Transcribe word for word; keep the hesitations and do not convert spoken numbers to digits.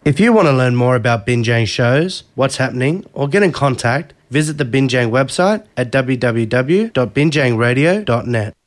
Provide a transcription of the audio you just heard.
If you want to learn more about Binjang shows, what's happening, or get in contact, visit the Binjang website at w w w dot binjang radio dot net.